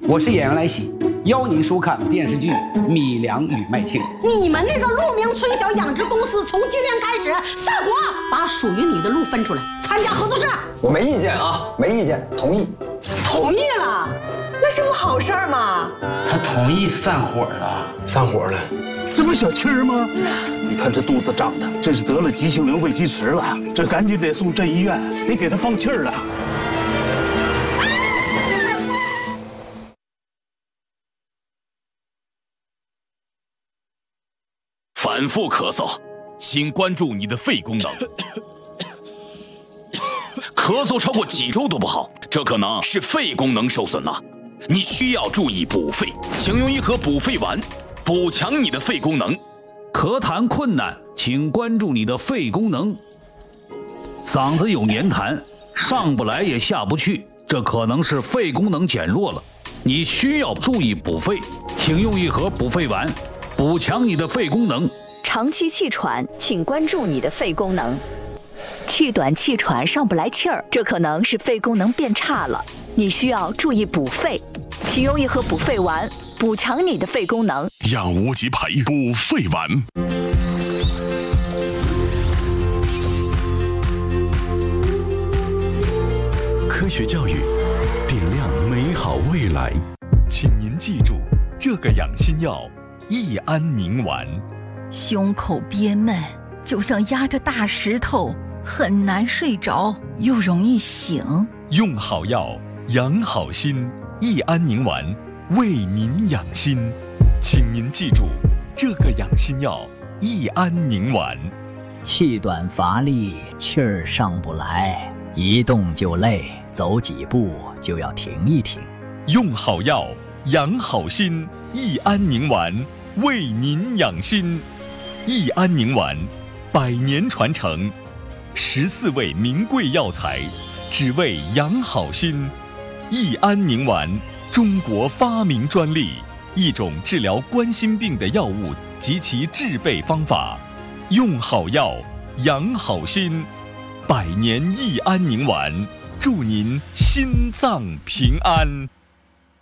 我是演员来喜，邀您收看电视剧《米粮与麦庆》。 你们那个鹿鸣春晓养殖公司从今天开始散伙，把属于你的鹿分出来，参加合作社。 我没意见啊，没意见，同意。 同意了， 那是不好事儿吗？ 他同意散伙了， 散伙了， 这不小气儿吗？你看这肚子长的，这是得了急性瘤肺积食了，这赶紧得送镇医院，得给他放气儿了。 反复咳嗽，请关注你的肺功能。咳嗽超过几周都不好，这可能是肺功能受损了。你需要注意补肺，请用一盒补肺丸，补强你的肺功能。 咳痰困难，请关注你的肺功能。嗓子有黏痰，上不来也下不去，这可能是肺功能减弱了。你需要注意补肺，请用一盒补肺丸，补强你的肺功能。 长期气喘，请关注你的肺功能。气短气喘上不来气儿，这可能是肺功能变差了，你需要注意补肺，请用一盒补肺丸，补强你的肺功能。 药物即培补肺丸。 科学教育，点亮美好未来。请您记住这个养心药——益安宁丸。 胸口憋闷，就像压着大石头，很难睡着，又容易醒。 用好药，养好心。益安宁丸为您养心，请您记住这个养心药——益安宁丸。 气短乏力，气儿上不来，一动就累，走几步就要停一停。 用好药，养好心。益安宁丸为您养心。益安宁丸100年传承，14味名贵药材，只为养好心。益安宁丸，中国发明专利，一种治疗冠心病的药物及其制备方法。用好药，养好心。100年益安宁丸，祝您心脏平安。